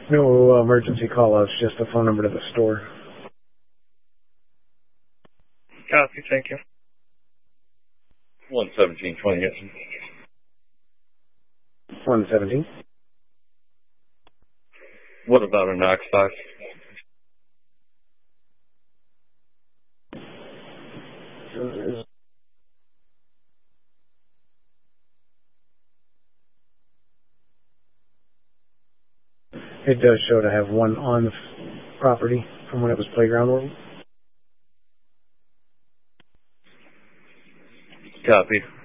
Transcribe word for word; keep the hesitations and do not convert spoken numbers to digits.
No emergency call-outs, just a phone number to the store. Copy, thank you. one seventeen twenty, yes. one seventeen. What about a knock stock? It does show to have one on the property from when it was Playground World. Copy.